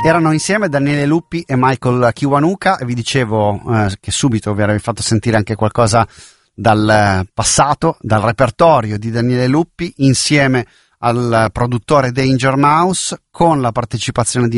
Erano insieme Daniele Luppi e Michael Kiwanuka, e vi dicevo che subito vi avrei fatto sentire anche qualcosa dal passato, dal repertorio di Daniele Luppi, insieme al produttore Danger Mouse, con la partecipazione di